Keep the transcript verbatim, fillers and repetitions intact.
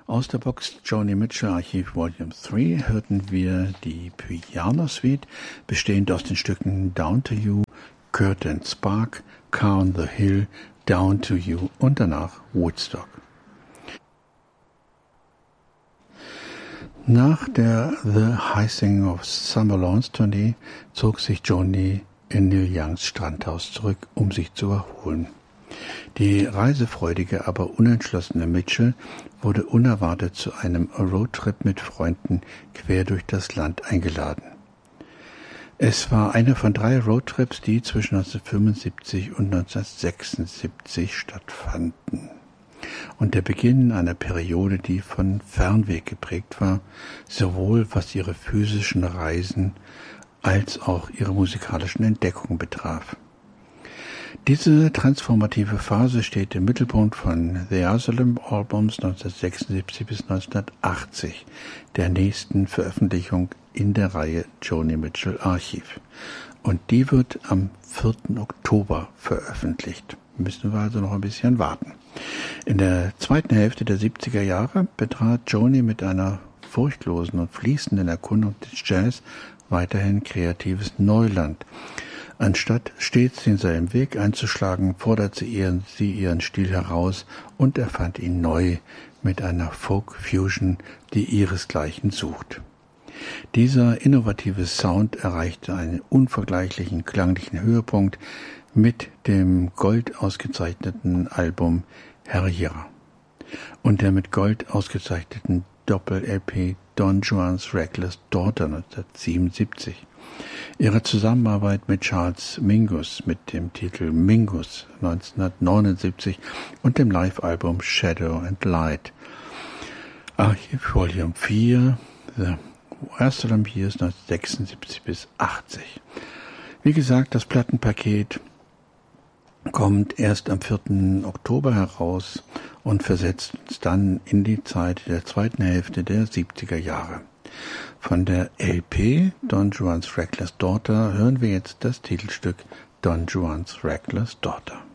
Aus der Box Joni Mitchell Archiv Volume drei hörten wir die Piano Suite, bestehend aus den Stücken Down to You, Kurt and Spark, Car on the Hill, Down to You und danach Woodstock. Nach der The High Singing of Summer Lawns Tournee zog sich Joni in Neil Youngs Strandhaus zurück, um sich zu erholen. Die reisefreudige, aber unentschlossene Mitchell wurde unerwartet zu einem Roadtrip mit Freunden quer durch das Land eingeladen. Es war einer von drei Roadtrips, die zwischen neunzehnhundertfünfundsiebzig und neunzehnhundertsechsundsiebzig stattfanden. Und der Beginn einer Periode, die von Fernweh geprägt war, sowohl was ihre physischen Reisen als auch ihre musikalischen Entdeckungen betraf. Diese transformative Phase steht im Mittelpunkt von The Asylum Albums neunzehnhundertsechsundsiebzig bis neunzehnhundertachtzig, der nächsten Veröffentlichung in der Reihe Joni Mitchell Archiv. Und die wird am vierten Oktober veröffentlicht. Müssen wir also noch ein bisschen warten. In der zweiten Hälfte der siebziger Jahre betrat Joni mit einer furchtlosen und fließenden Erkundung des Jazz weiterhin kreatives Neuland. Anstatt stets denselben Weg einzuschlagen, fordert sie ihren, sie ihren Stil heraus und erfand ihn neu mit einer Folk-Fusion, die ihresgleichen sucht. Dieser innovative Sound erreichte einen unvergleichlichen klanglichen Höhepunkt mit dem Gold ausgezeichneten Album Herrera und der mit Gold ausgezeichneten Doppel-L P Don Juan's Reckless Daughter neunzehnhundertsiebenundsiebzig. Ihre Zusammenarbeit mit Charles Mingus mit dem Titel Mingus neunzehnhundertneunundsiebzig und dem Live-Album Shadow and Light. Archiv Volume vier, The Asylum Years neunzehnhundertsechsundsiebzig bis achtzig. Wie gesagt, das Plattenpaket kommt erst am vierten Oktober heraus und versetzt uns dann in die Zeit der zweiten Hälfte der siebziger Jahre. Von der L P Don Juan's Reckless Daughter hören wir jetzt das Titelstück Don Juan's Reckless Daughter.